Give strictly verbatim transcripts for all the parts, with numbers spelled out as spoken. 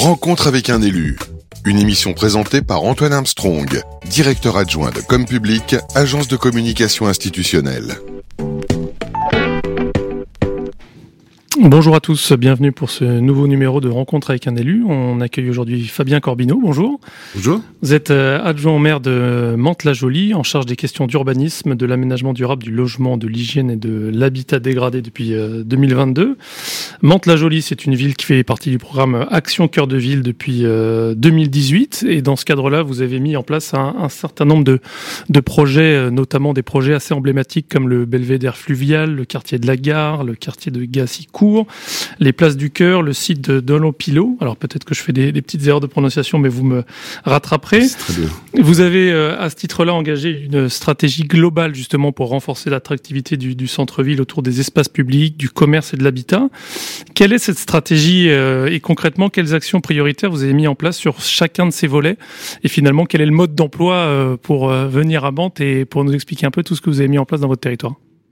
Rencontre avec un élu. Une émission présentée par Antoine Armstrong, directeur adjoint de Com Public, agence de communication institutionnelle. Bonjour à tous, bienvenue pour ce nouveau numéro de Rencontre avec un élu. On accueille aujourd'hui Fabien Corbineau, bonjour. Bonjour. Vous êtes adjoint au maire de Mantes-la-Jolie, en charge des questions d'urbanisme, de l'aménagement durable, du logement, de l'hygiène et de l'habitat dégradé depuis deux mille vingt-deux. Mantes-la-Jolie, c'est une ville qui fait partie du programme Action Cœur de Ville depuis deux mille dix-huit. Et dans ce cadre-là, vous avez mis en place un, un certain nombre de, de projets, notamment des projets assez emblématiques comme le Belvédère fluvial, le quartier de la Gare, le quartier de Gassicourt, les places du cœur, le site de Dolopilo. Alors peut-être que je fais des, des petites erreurs de prononciation, mais vous me rattraperez. C'est très bien. Vous avez euh, à ce titre-là engagé une stratégie globale justement pour renforcer l'attractivité du, du centre-ville autour des espaces publics, du commerce et de l'habitat. Quelle est cette stratégie euh, et concrètement quelles actions prioritaires vous avez mis en place sur chacun de ces volets? Et finalement, quel est le mode d'emploi euh, pour euh, venir à Mantes et pour nous expliquer un peu tout ce que vous avez mis en place dans votre territoire?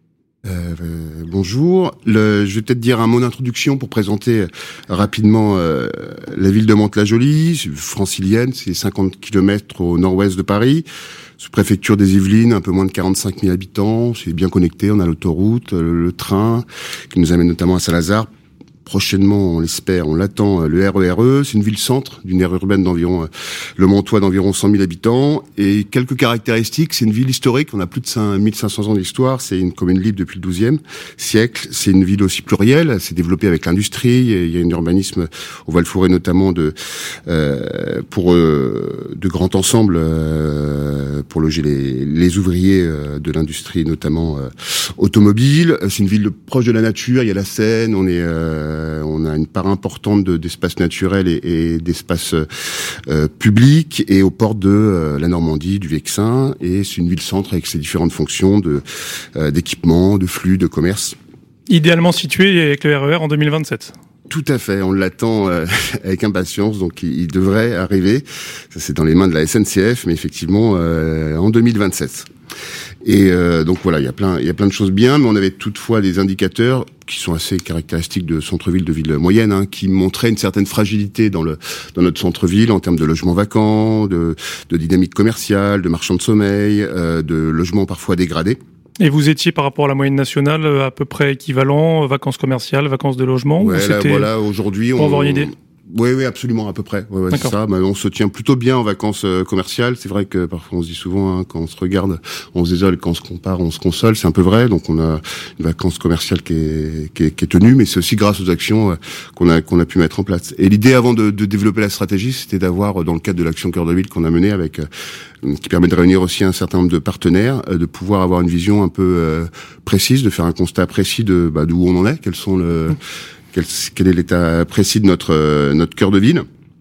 Euh, euh, bonjour. Le, je vais peut-être dire un mot d'introduction pour présenter euh, rapidement euh, la ville de Mantes-la-Jolie, francilienne, c'est cinquante kilomètres au nord-ouest de Paris, sous-préfecture des Yvelines, un peu moins de quarante-cinq mille habitants, c'est bien connecté, on a l'autoroute, le, le train, qui nous amène notamment à Saint-Lazare. Prochainement, on l'espère, on l'attend, le R E R E. C'est une ville-centre d'une aire urbaine d'environ, le Montois d'environ cent mille habitants. Et quelques caractéristiques, c'est une ville historique, on a plus de mille cinq cents ans d'histoire, c'est une commune libre depuis le douzième siècle. C'est une ville aussi plurielle, elle s'est développée avec l'industrie, il y a un urbanisme au Val-Fouré notamment de euh, pour euh, de grands ensembles euh, pour loger les, les ouvriers euh, de l'industrie, notamment euh, automobile. C'est une ville proche de la nature, il y a la Seine, on est... Euh, on a une part importante de, d'espaces naturels et, et d'espaces euh, publics et aux portes de euh, la Normandie, du Vexin. Et c'est une ville-centre avec ses différentes fonctions de euh, d'équipement, de flux, de commerce. Idéalement situé avec le R E R en deux mille vingt-sept. Tout à fait, on l'attend euh, avec impatience, donc il, il devrait arriver. Ça, c'est dans les mains de la S N C F, mais effectivement euh, en deux mille vingt-sept. Et euh, donc voilà, il y a plein, il y a plein de choses bien, mais on avait toutefois des indicateurs qui sont assez caractéristiques de centre-ville, de ville moyenne, hein, qui montraient une certaine fragilité dans le dans notre centre-ville en termes de logements vacants, de, de dynamique commerciale, de marchands de sommeil, euh, de logements parfois dégradés. Et vous étiez par rapport à la moyenne nationale à peu près équivalent, vacances commerciales, vacances de logement? Ouais, ou là, c'était... voilà, aujourd'hui, pour on... avoir une idée. Oui, oui, absolument, à peu près. Ouais, ouais, c'est ça. Bah, on se tient plutôt bien en vacances euh, commerciales. C'est vrai que parfois on se dit souvent, hein, quand on se regarde, on se désole, quand on se compare, on se console. C'est un peu vrai. Donc on a une vacance commerciale qui est, qui est, qui est tenue, mais c'est aussi grâce aux actions euh, qu'on a qu'on a pu mettre en place. Et l'idée avant de, de développer la stratégie, c'était d'avoir, dans le cadre de l'action Cœur de Ville qu'on a menée avec, euh, qui permet de réunir aussi un certain nombre de partenaires, euh, de pouvoir avoir une vision un peu euh, précise, de faire un constat précis de bah, d'où on en est, quels sont le mmh. Quel, quel est l'état précis de notre euh, notre cœur de ville,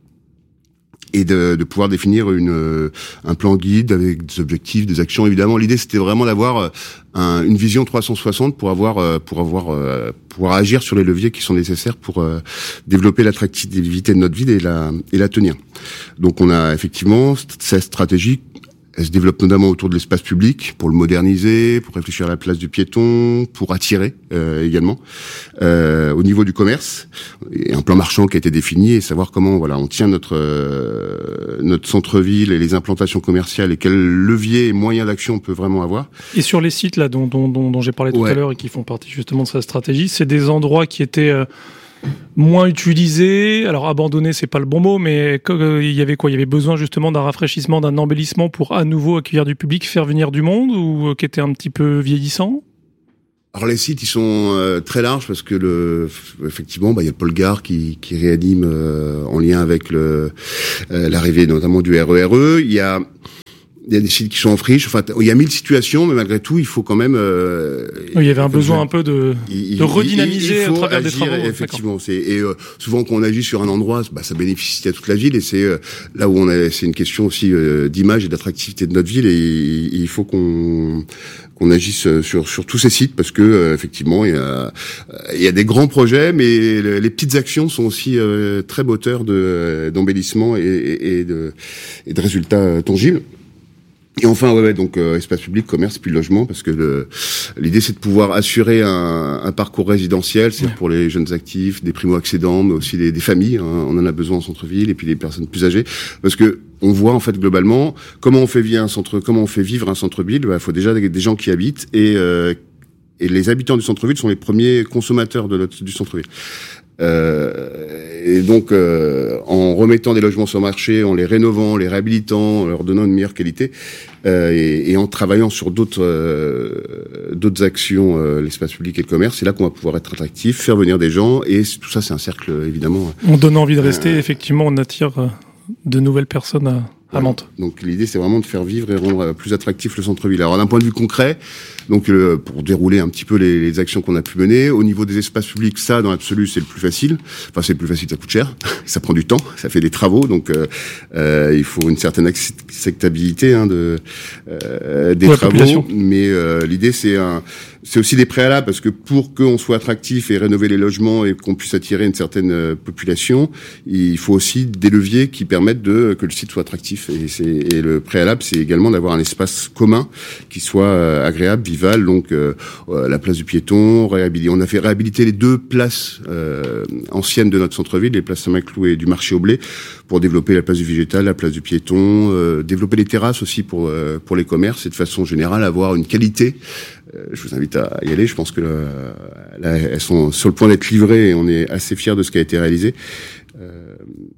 et de, de pouvoir définir une euh, un plan guide avec des objectifs, des actions. Évidemment, l'idée c'était vraiment d'avoir un, une vision trois cent soixante pour avoir euh, pour avoir euh, pouvoir agir sur les leviers qui sont nécessaires pour euh, développer l'attractivité de notre ville et la et la tenir. Donc, on a effectivement cette stratégie. Elle se développe notamment autour de l'espace public pour le moderniser, pour réfléchir à la place du piéton, pour attirer euh, également. Euh, au niveau du commerce, il y a un plan marchand qui a été défini et savoir comment voilà on tient notre euh, notre centre-ville et les implantations commerciales et quels leviers et moyens d'action on peut vraiment avoir. Et sur les sites là dont dont dont, dont j'ai parlé tout ouais. à l'heure et qui font partie justement de sa stratégie, c'est des endroits qui étaient euh... moins utilisé, alors abandonné c'est pas le bon mot, mais il y avait quoi? Il y avait besoin justement d'un rafraîchissement, d'un embellissement pour à nouveau accueillir du public, faire venir du monde, ou qui était un petit peu vieillissant? Alors les sites ils sont euh, très larges parce que le effectivement bah il y a le Pôle Gare qui qui réanime euh, en lien avec le euh, l'arrivée notamment du R E R E. Il y a Il y a des sites qui sont en friche. Enfin, il y a mille situations, mais malgré tout, il faut quand même. Euh, il y avait un besoin un peu de, il, de redynamiser il, il faut à travers agir, des travaux. Effectivement, c'est et euh, souvent quand on agit sur un endroit, bah, ça bénéficie à toute la ville et c'est euh, là où on a. C'est une question aussi euh, d'image et d'attractivité de notre ville et, et il faut qu'on qu'on agisse sur sur tous ces sites parce que euh, effectivement, il y a il y a des grands projets, mais le, les petites actions sont aussi euh, très moteurs de d'embellissement et, et, et de et de résultats tangibles. Et enfin, ouais, ouais donc euh, espace public, commerce, puis logement, parce que le, l'idée c'est de pouvoir assurer un, un parcours résidentiel, c'est ouais. pour les jeunes actifs, des primo-accédants, mais aussi des, des familles. Hein, on en a besoin en centre-ville, et puis les personnes plus âgées, parce que on voit en fait globalement comment on fait vivre un centre, comment on fait vivre un centre-ville. Il bah, faut déjà des, des gens qui habitent, et, euh, et les habitants du centre-ville sont les premiers consommateurs de notre, du centre-ville. Euh, et donc, euh, en remettant des logements sur le marché, en les rénovant, en les réhabilitant, en leur donnant une meilleure qualité, euh, et, et en travaillant sur d'autres euh, d'autres actions, euh, l'espace public et le commerce, c'est là qu'on va pouvoir être attractif, faire venir des gens, et tout ça, c'est un cercle évidemment. On donne envie de rester. Euh, effectivement, on attire de nouvelles personnes à, à Mantes. Donc l'idée, c'est vraiment de faire vivre et rendre plus attractif le centre-ville. Alors d'un point de vue concret, donc euh, pour dérouler un petit peu les, les actions qu'on a pu mener, au niveau des espaces publics, ça dans l'absolu c'est le plus facile. Enfin c'est le plus facile, ça coûte cher, ça prend du temps, ça fait des travaux, donc euh, euh, il faut une certaine acceptabilité hein, de euh, des ouais, travaux. Population. Mais euh, l'idée c'est un, c'est aussi des préalables parce que pour qu'on soit attractif et rénover les logements et qu'on puisse attirer une certaine euh, population, il faut aussi des leviers qui permettent de que le site soit attractif. Et, c'est, et le préalable c'est également d'avoir un espace commun qui soit euh, agréable. Donc euh, la place du piéton, réhabiliter. On a fait réhabiliter les deux places euh, anciennes de notre centre-ville, les places Saint-Maclou et du marché au blé, pour développer la place du végétal, la place du piéton, euh, développer les terrasses aussi pour euh, pour les commerces et de façon générale avoir une qualité. Euh, je vous invite à y aller. Je pense que là, là, elles sont sur le point d'être livrées et on est assez fiers de ce qui a été réalisé. Euh,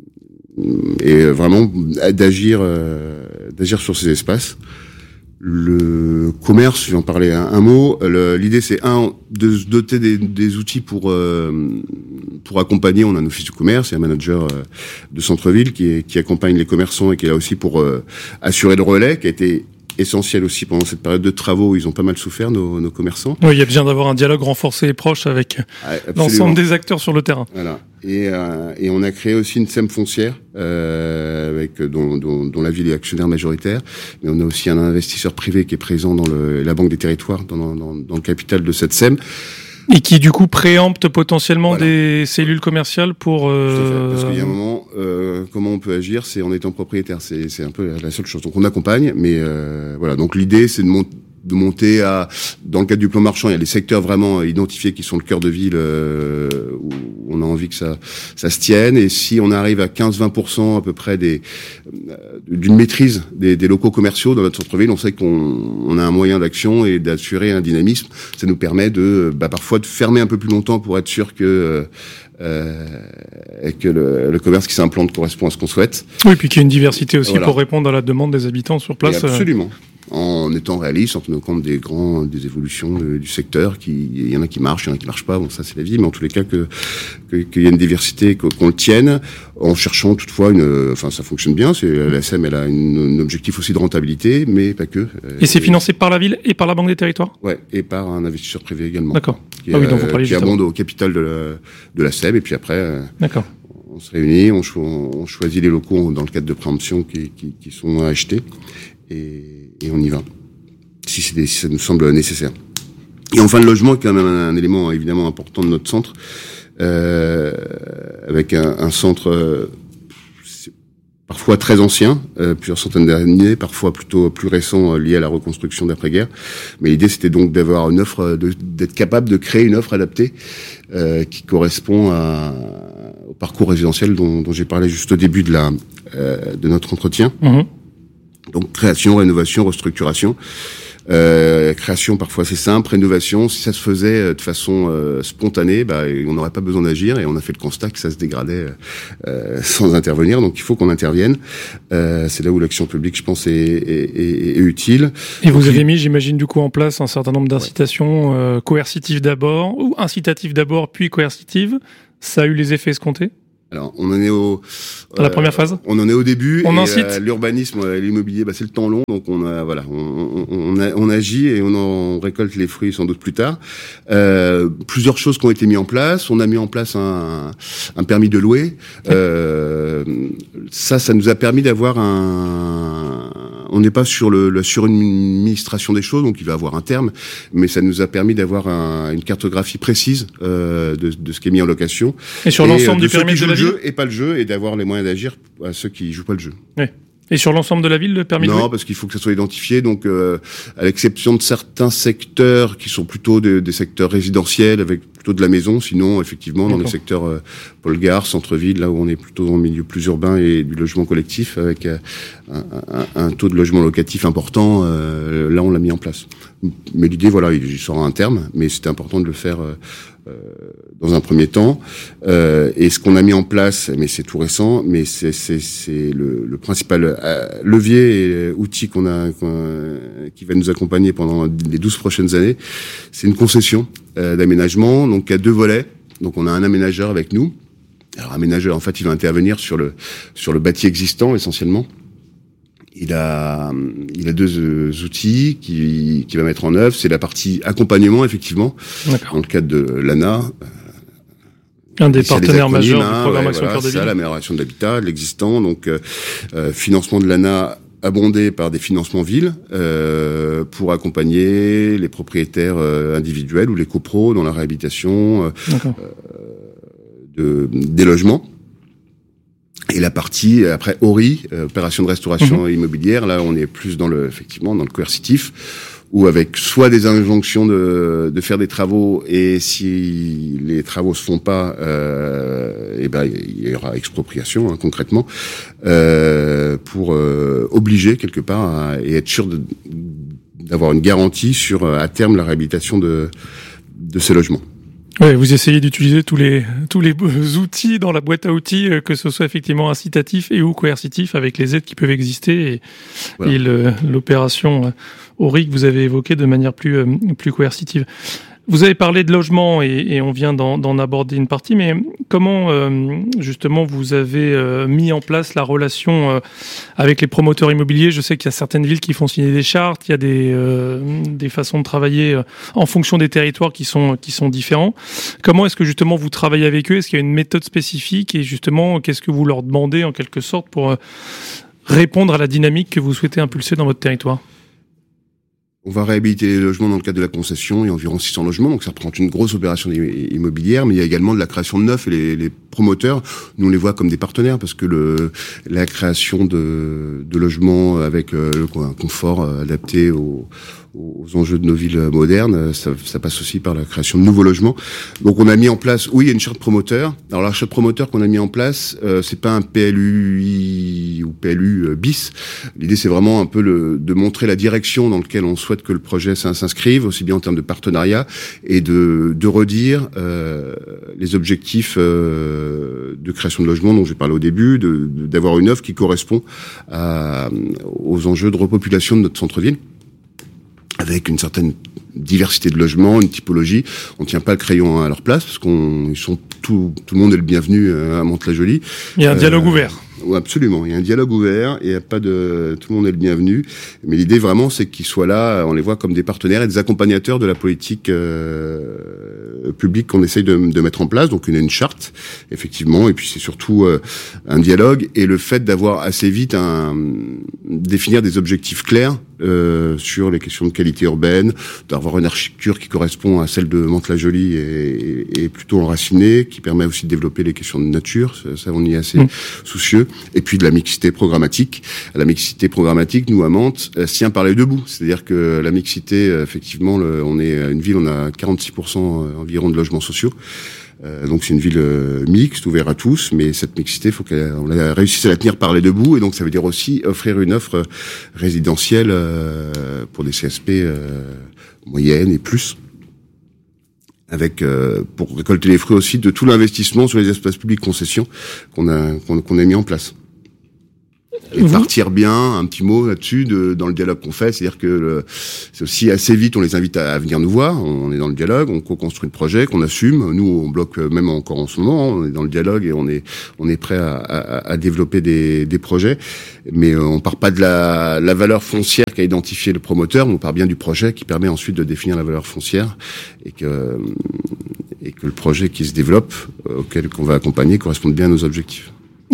et vraiment d'agir euh, d'agir sur ces espaces. Le commerce, je vais en parler un, un mot. Le, l'idée, c'est un de se doter des, des outils pour euh, pour accompagner. On a un office du commerce et un manager euh, de centre-ville qui, est, qui accompagne les commerçants et qui est là aussi pour euh, assurer le relais, qui a été essentiel aussi pendant cette période de travaux où ils ont pas mal souffert, nos, nos commerçants. Oui, il y a besoin d'avoir un dialogue renforcé et proche avec ah, l'ensemble des acteurs sur le terrain. Voilà. Et, euh, et on a créé aussi une S E M foncière euh, avec dont, dont, dont la ville est actionnaire majoritaire, mais on a aussi un investisseur privé qui est présent dans le, la Banque des Territoires, dans, dans, dans le capital de cette S E M. Et qui du coup préempte potentiellement voilà. des cellules commerciales pour. Euh... Parce qu'il y a un moment, euh, comment on peut agir, c'est en étant propriétaire, c'est, c'est un peu la seule chose. Donc on accompagne, mais euh, voilà. Donc l'idée, c'est de monter. de monter à, dans le cadre du plan marchand, il y a des secteurs vraiment identifiés qui sont le cœur de ville euh, où on a envie que ça ça se tienne. Et si on arrive à quinze à vingt pour cent à peu près des euh, d'une maîtrise des, des locaux commerciaux dans notre centre-ville, on sait qu'on on a un moyen d'action et d'assurer un dynamisme. Ça nous permet de bah, parfois de fermer un peu plus longtemps pour être sûr que euh, et que le, le commerce qui s'implante correspond à ce qu'on souhaite. Oui, puis qu'il y a une diversité aussi voilà. pour répondre à la demande des habitants sur place. Et absolument. En étant réaliste, en tenant compte des grands, des évolutions de, du secteur, qui, il y en a qui marchent, il y en a qui marchent pas, bon, ça c'est la vie, mais en tous les cas que, que, qu'il y ait une diversité, qu'on le tienne, en cherchant toutefois une, enfin, ça fonctionne bien, c'est, la S E M, elle a une, un objectif aussi de rentabilité, mais pas que. Et c'est et, financé par la ville et par la Banque des Territoires? Ouais, et par un investisseur privé également. D'accord. Qui, ah oui, donc vous parlez qui abonde au capital de la, de la S E M, et puis après. D'accord. On se réunit, on, cho- on choisit les locaux dans le cadre de préemption qui, qui, qui sont achetés, et, et on y va, si, c'est des, si ça nous semble nécessaire. Et enfin, le logement, qui est quand même un, un élément évidemment important de notre centre, euh, avec un, un centre euh, parfois très ancien, euh, plusieurs centaines d'années, parfois plutôt plus récent, euh, lié à la reconstruction d'après-guerre. Mais l'idée, c'était donc d'avoir une offre, de, d'être capable de créer une offre adaptée euh, qui correspond à, au parcours résidentiel dont, dont j'ai parlé juste au début de la euh, de notre entretien. Mmh. Donc création, rénovation, restructuration. Euh, création parfois c'est simple, rénovation si ça se faisait de façon euh, spontanée, bah, on n'aurait pas besoin d'agir, et on a fait le constat que ça se dégradait euh, sans intervenir, donc il faut qu'on intervienne. Euh, c'est là où l'action publique, je pense, est, est, est, est utile. Et vous donc, avez mis, j'imagine, du coup en place un certain nombre d'incitations ouais. euh, coercitives d'abord, ou incitatives d'abord puis coercitives. Ça a eu les effets escomptés? Alors, on en est au dans la euh, première phase. On en est au début. On et, incite. Euh, l'urbanisme, euh, l'immobilier, bah, c'est le temps long, donc on a voilà, on, on, on, a, on agit et on en récolte les fruits sans doute plus tard. Euh, plusieurs choses qui ont été mises en place. On a mis en place un, un permis de louer. Euh, ça, ça nous a permis d'avoir un. On n'est pas sur le, le sur une administration des choses, donc il va avoir un terme, mais ça nous a permis d'avoir un, une cartographie précise euh, de, de ce qui est mis en location. Et sur et l'ensemble du périmètre de la ville. Jeu et pas le jeu, et d'avoir les moyens d'agir à ceux qui jouent pas le jeu. Oui. Et sur l'ensemble de la ville, le permis de louer ? Non, parce qu'il faut que ça soit identifié. Donc, euh, à l'exception de certains secteurs qui sont plutôt des, des secteurs résidentiels avec plutôt de la maison, sinon, effectivement, dans D'accord. les secteurs euh, Paul-Gare, centre-ville, là où on est plutôt dans le milieu plus urbain et du logement collectif, avec euh, un, un, un taux de logement locatif important, euh, là, on l'a mis en place. Mais l'idée, voilà, il sera un terme, mais c'était important de le faire euh, euh, dans un premier temps. Euh, et ce qu'on a mis en place, mais c'est tout récent, mais c'est, c'est, c'est le, le principal euh, levier et outil qu'on a, qu'on, qui va nous accompagner pendant les douze prochaines années, c'est une concession euh, d'aménagement, donc à deux volets. Donc on a un aménageur avec nous. Alors aménageur, en fait, il va intervenir sur le sur le bâti existant essentiellement. Il a, il a deux euh, outils qu'il qui va mettre en œuvre. C'est la partie accompagnement, effectivement, D'accord. dans le cadre de l'A N A. Un des partenaires majeurs hein, du programme ouais, Action voilà, Cœur de Ville. Ça, l'amélioration de l'habitat, de l'existant. Donc, euh, euh, financement de l'A N A abondé par des financements villes euh, pour accompagner les propriétaires euh, individuels ou les copros dans la réhabilitation euh, de, des logements. Et la partie après O R I, euh, opération de restauration mmh. immobilière, là on est plus dans le effectivement dans le coercitif, ou avec soit des injonctions de, de faire des travaux et si les travaux se font pas, euh, et ben il y aura expropriation hein, concrètement euh, pour euh, obliger quelque part à, et être sûr de, d'avoir une garantie sur à terme la réhabilitation de de ces logements. Ouais, vous essayez d'utiliser tous les tous les outils dans la boîte à outils, que ce soit effectivement incitatif et ou coercitif, avec les aides qui peuvent exister et, voilà. et le, l'opération O R I que vous avez évoquée de manière plus plus coercitive. Vous avez parlé de logement et, et on vient d'en, d'en aborder une partie, mais comment euh, justement vous avez euh, mis en place la relation euh, avec les promoteurs immobiliers ? Je sais qu'il y a certaines villes qui font signer des chartes, il y a des euh, des façons de travailler euh, en fonction des territoires qui sont qui sont différents. Comment est-ce que justement vous travaillez avec eux ? Est-ce qu'il y a une méthode spécifique et justement qu'est-ce que vous leur demandez en quelque sorte pour euh, répondre à la dynamique que vous souhaitez impulser dans votre territoire ? On va réhabiliter les logements dans le cadre de la concession, il y a environ six cents logements, donc ça représente une grosse opération immobilière, mais il y a également de la création de neufs et les, les promoteurs, nous on les voit comme des partenaires parce que le, la création de, de logements avec euh, un confort adapté aux, aux enjeux de nos villes modernes, ça, ça passe aussi par la création de nouveaux logements. Donc on a mis en place, oui, il y a une charte promoteur. Alors la charte promoteur qu'on a mis en place, euh, c'est pas un P L U I ou P L U bis. L'idée c'est vraiment un peu le, de montrer la direction dans laquelle on souhaite que le projet s'inscrive, aussi bien en termes de partenariat et de, de redire euh, les objectifs euh, de création de logements dont j'ai parlé au début, de, de, d'avoir une offre qui correspond à, aux enjeux de repopulation de notre centre-ville, avec une certaine diversité de logements, une typologie. On tient pas le crayon à leur place parce qu'on ils sont tout tout le monde est le bienvenu à Mantes-la-Jolie. Il y a un dialogue euh, ouvert. Oui, absolument. Il y a un dialogue ouvert et il y a pas de tout le monde est le bienvenu. Mais l'idée vraiment, c'est qu'ils soient là. On les voit comme des partenaires et des accompagnateurs de la politique euh, publique qu'on essaye de, de mettre en place. Donc, il y a une charte, effectivement, et puis c'est surtout euh, un dialogue et le fait d'avoir assez vite un définir des objectifs clairs euh, sur les questions de qualité urbaine, d'avoir une architecture qui correspond à celle de Mantes-la-Jolie et, et, et plutôt enracinée, qui permet aussi de développer les questions de nature. Ça, ça on y est assez mmh. soucieux. Et puis de la mixité programmatique. La mixité programmatique, nous à Mantes, euh, tient par les deux bouts. C'est-à-dire que la mixité, euh, effectivement, le, on est une ville, on a quarante-six pour cent environ de logements sociaux. Euh, donc c'est une ville euh, mixte, ouverte à tous, mais cette mixité, faut qu'on a réussi à la tenir par les deux bouts, et donc ça veut dire aussi offrir une offre résidentielle euh, pour des C S P euh, moyennes et plus, avec euh, pour récolter les fruits aussi de tout l'investissement sur les espaces publics concessions qu'on a qu'on, qu'on a mis en place. Et mmh. partir bien, un petit mot là-dessus, de, dans le dialogue qu'on fait, c'est-à-dire que le, c'est aussi assez vite, on les invite à, à venir nous voir, on est dans le dialogue, on co-construit le projet, qu'on assume, nous on bloque même encore en ce moment, on est dans le dialogue et on est on est prêt à, à, à développer des, des projets, mais euh, on part pas de la, la valeur foncière qu'a identifié le promoteur, on part bien du projet qui permet ensuite de définir la valeur foncière et que et que le projet qui se développe, euh, auquel qu'on va accompagner, corresponde bien à nos objectifs.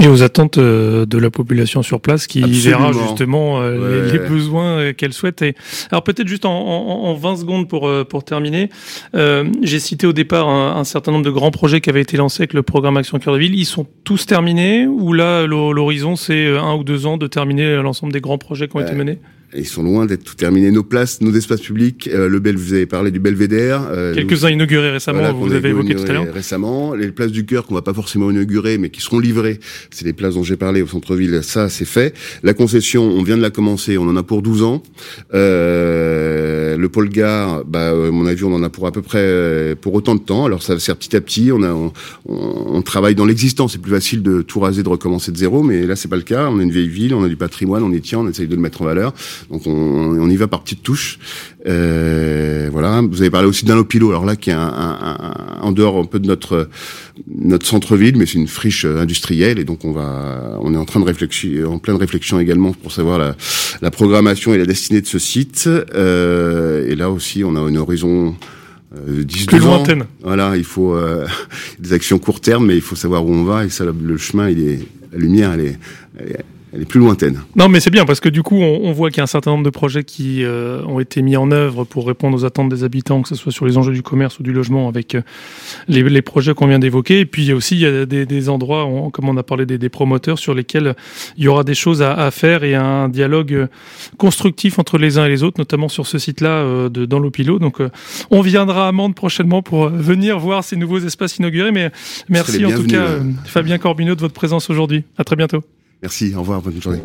Et aux attentes de la population sur place qui Absolument. verra justement euh, ouais. les, les besoins qu'elle souhaite. Et alors peut-être juste en, en, en vingt secondes pour pour terminer, euh, j'ai cité au départ un, un certain nombre de grands projets qui avaient été lancés avec le programme Action Cœur de Ville. Ils sont tous terminés ou là l'horizon c'est un ou deux ans de terminer l'ensemble des grands projets qui ont ouais. été menés? Ils sont loin d'être tout terminés. Nos places, nos espaces publics, euh, le Bel, vous avez parlé du Belvédère. Euh, Quelques-uns nous, inaugurés récemment, voilà, vous avez évoqué tout à l'heure. Récemment, les places du cœur qu'on va pas forcément inaugurer, mais qui seront livrées. C'est les places dont j'ai parlé au centre-ville. Ça, c'est fait. La concession, on vient de la commencer. On en a pour douze ans. Euh, le pôle gare, bah, à mon avis, on en a pour à peu près pour autant de temps. Alors ça va se faire petit à petit. On a, on, on travaille dans l'existant. C'est plus facile de tout raser, de recommencer de zéro, mais là, c'est pas le cas. On a une vieille ville, on a du patrimoine, on y tient, on essaye de le mettre en valeur. Donc on, on y va par petites touches. Euh, voilà. Vous avez parlé aussi d'un Lopilo, alors là qui est un, un, un, en dehors un peu de notre notre centre-ville, mais c'est une friche industrielle et donc on va, on est en train de réfléchir, en pleine réflexion également pour savoir la, la programmation et la destinée de ce site. Euh, et là aussi, on a une horizon Euh, dix, plus ans. lointaine. Voilà, il faut euh, des actions court terme, mais il faut savoir où on va et ça, le chemin, il est, la lumière, elle est, elle est Elle est plus lointaine. Non, mais c'est bien parce que du coup, on, on voit qu'il y a un certain nombre de projets qui euh, ont été mis en œuvre pour répondre aux attentes des habitants, que ce soit sur les enjeux du commerce ou du logement, avec euh, les, les projets qu'on vient d'évoquer. Et puis il y a aussi il y a des, des endroits, on, comme on a parlé des, des promoteurs, sur lesquels il y aura des choses à, à faire et un dialogue constructif entre les uns et les autres, notamment sur ce site-là euh, de dans l'Opilo. Donc, euh, on viendra à Mende prochainement pour euh, venir voir ces nouveaux espaces inaugurés. Mais merci en tout cas, euh, Fabien Corbineau, de votre présence aujourd'hui. À très bientôt. Merci, au revoir, bonne journée.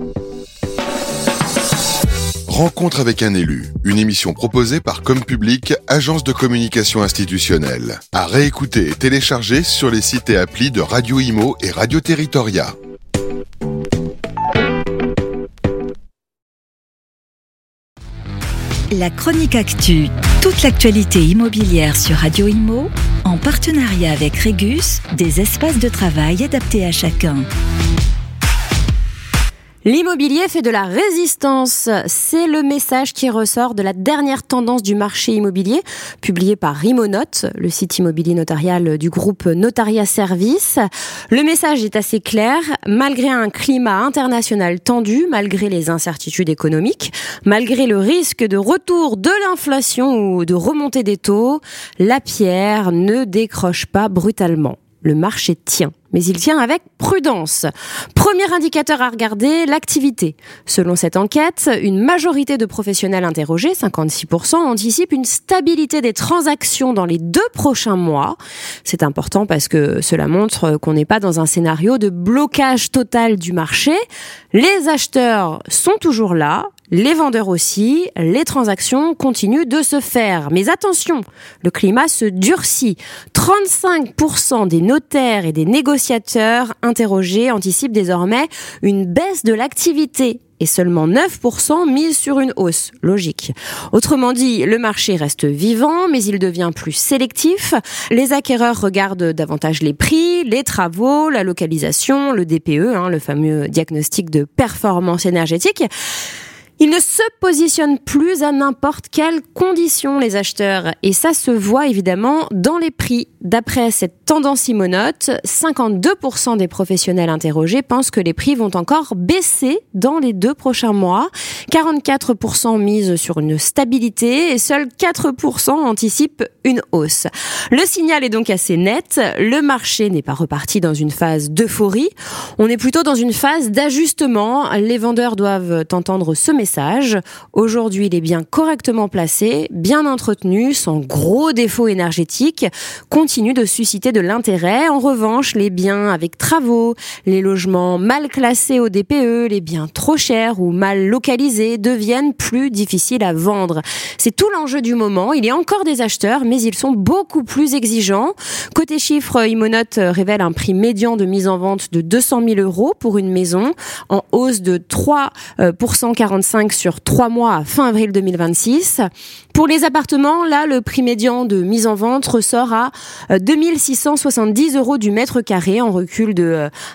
Rencontre avec un élu, une émission proposée par Com Public, agence de communication institutionnelle. À réécouter et télécharger sur les sites et applis de Radio Imo et Radio Territoria. La chronique actu, toute l'actualité immobilière sur Radio Imo, en partenariat avec Régus, des espaces de travail adaptés à chacun. L'immobilier fait de la résistance. C'est le message qui ressort de la dernière tendance du marché immobilier, publiée par Rimonote, le site immobilier notarial du groupe Notariat Service. Le message est assez clair. Malgré un climat international tendu, malgré les incertitudes économiques, malgré le risque de retour de l'inflation ou de remontée des taux, la pierre ne décroche pas brutalement. Le marché tient, mais il tient avec prudence. Premier indicateur à regarder, l'activité. Selon cette enquête, une majorité de professionnels interrogés, cinquante-six pour cent, anticipent une stabilité des transactions dans les deux prochains mois. C'est important parce que cela montre qu'on n'est pas dans un scénario de blocage total du marché. Les acheteurs sont toujours là. Les vendeurs aussi, les transactions continuent de se faire. Mais attention, le climat se durcit. trente-cinq pour cent des notaires et des négociateurs interrogés anticipent désormais une baisse de l'activité. Et seulement neuf pour cent misent sur une hausse. Logique. Autrement dit, le marché reste vivant, mais il devient plus sélectif. Les acquéreurs regardent davantage les prix, les travaux, la localisation, le D P E, hein, le fameux diagnostic de performance énergétique. Ils ne se positionnent plus à n'importe quelles conditions, les acheteurs. Et ça se voit évidemment dans les prix. D'après cette tendance Rimonote, cinquante-deux pour cent des professionnels interrogés pensent que les prix vont encore baisser dans les deux prochains mois. quarante-quatre pour cent misent sur une stabilité et seuls quatre pour cent anticipent une hausse. Le signal est donc assez net. Le marché n'est pas reparti dans une phase d'euphorie. On est plutôt dans une phase d'ajustement. Les vendeurs doivent entendre ce message. Aujourd'hui, il est bien correctement placé, bien entretenu, sans gros défauts énergétiques, continue de susciter de l'intérêt. En revanche, les biens avec travaux, les logements mal classés au D P E, les biens trop chers ou mal localisés deviennent plus difficiles à vendre. C'est tout l'enjeu du moment. Il y a encore des acheteurs, mais ils sont beaucoup plus exigeants. Côté chiffres, Rimonote révèle un prix médian de mise en vente de deux cent mille euros pour une maison, en hausse de trois pour cent quarante-cinq sur trois mois à fin avril deux mille vingt-six. Pour les appartements, là, le prix médian de mise en vente ressort à deux mille six cent soixante-dix euros du mètre carré, en recul de un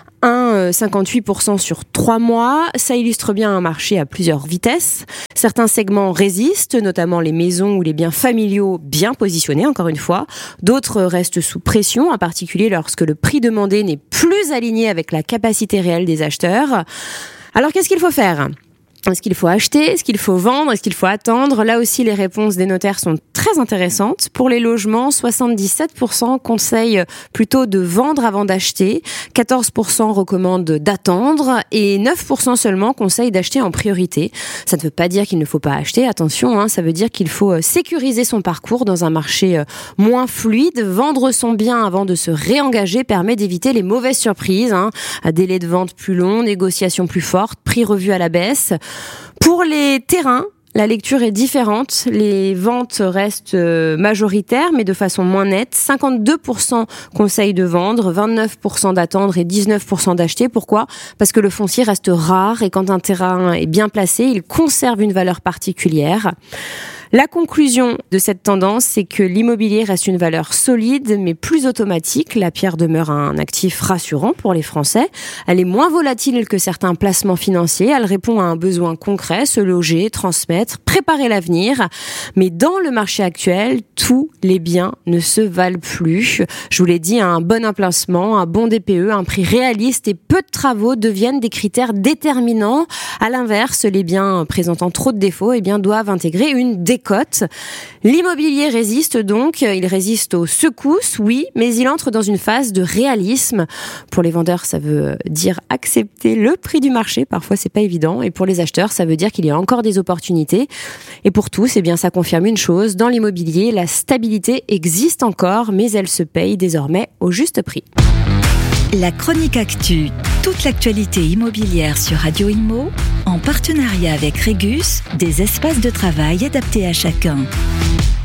moins cinquante-huit pour cent sur trois mois. Ça illustre bien un marché à plusieurs vitesses. Certains segments résistent, notamment les maisons ou les biens familiaux bien positionnés, encore une fois. D'autres restent sous pression, en particulier lorsque le prix demandé n'est plus aligné avec la capacité réelle des acheteurs. Alors, qu'est-ce qu'il faut faire ? Est-ce qu'il faut acheter ? Est-ce qu'il faut vendre ? Est-ce qu'il faut attendre ? Là aussi, les réponses des notaires sont très intéressantes. Pour les logements, soixante-dix-sept pour cent conseillent plutôt de vendre avant d'acheter, quatorze pour cent recommandent d'attendre et neuf pour cent seulement conseillent d'acheter en priorité. Ça ne veut pas dire qu'il ne faut pas acheter, attention, hein, ça veut dire qu'il faut sécuriser son parcours dans un marché moins fluide. Vendre son bien avant de se réengager permet d'éviter les mauvaises surprises, hein. Délai de vente plus long, négociation plus forte, prix revu à la baisse. Pour les terrains, la lecture est différente. Les ventes restent majoritaires, mais de façon moins nette. cinquante-deux pour cent conseillent de vendre, vingt-neuf pour cent d'attendre et dix-neuf pour cent d'acheter. Pourquoi ? Parce que le foncier reste rare et quand un terrain est bien placé, il conserve une valeur particulière. La conclusion de cette tendance, c'est que l'immobilier reste une valeur solide, mais plus automatique. La pierre demeure un actif rassurant pour les Français. Elle est moins volatile que certains placements financiers. Elle répond à un besoin concret, se loger, transmettre, préparer l'avenir. Mais dans le marché actuel, tous les biens ne se valent plus. Je vous l'ai dit, un bon emplacement, un bon D P E, un prix réaliste et peu de travaux deviennent des critères déterminants. À l'inverse, les biens présentant trop de défauts, eh bien, doivent intégrer une décote. L'immobilier résiste donc, il résiste aux secousses, oui, mais il entre dans une phase de réalisme. Pour les vendeurs, ça veut dire accepter le prix du marché, parfois c'est pas évident, et pour les acheteurs, ça veut dire qu'il y a encore des opportunités. Et pour tous, eh bien, ça confirme une chose, dans l'immobilier, la stabilité existe encore, mais elle se paye désormais au juste prix. La chronique actu, toute l'actualité immobilière sur Radio Imo, en partenariat avec Régus, des espaces de travail adaptés à chacun.